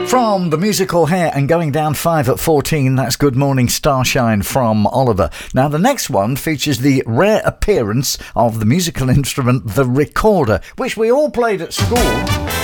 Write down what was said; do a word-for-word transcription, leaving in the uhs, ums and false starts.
From the musical Hair and going down five at fourteen, that's Good Morning Starshine from Oliver. Now the next one features the rare appearance of the musical instrument the recorder, which we all played at school.